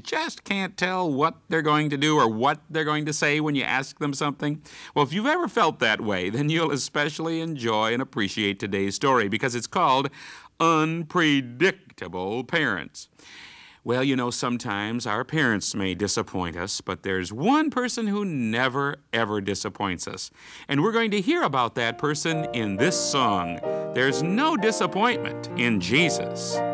just can't tell what they're going to do or what they're going to say when you ask them something? Well, if you've ever felt that way, then you'll especially enjoy and appreciate today's story because it's called Unpredictable Parents. Well, you know, sometimes our parents may disappoint us, but there's one person who never, ever disappoints us. And we're going to hear about that person in this song. There's no disappointment in Jesus.